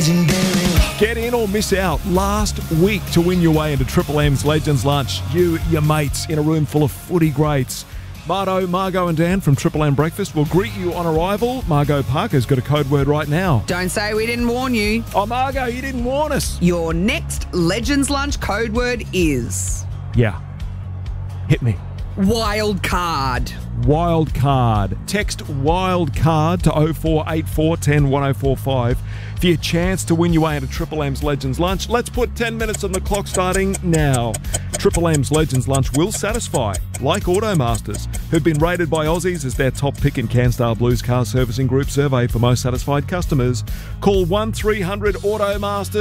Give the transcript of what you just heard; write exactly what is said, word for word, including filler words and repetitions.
legendary. Get in or miss out last week to win your way into Triple M's Legends Lunch. You, your mates, in a room full of footy greats. Mardo, Margot and Dan from Triple M Breakfast will greet you on arrival. Margot Parker's got a code word right now. Don't say we didn't warn you. Oh, Margot, you didn't warn us. Your next Legends Lunch code word is... Yeah. Hit me. Wild card. Wild card. Text wild card to oh four eight four, one oh, one oh four five for your chance to win your way into Triple M's Legends Lunch. Let's put ten minutes on the clock starting now. Triple M's Legends Lunch will satisfy, like Automasters, who've been rated by Aussies as their top pick in CanStar Blues Car Servicing Group survey for most satisfied customers. Call one three hundred Automasters.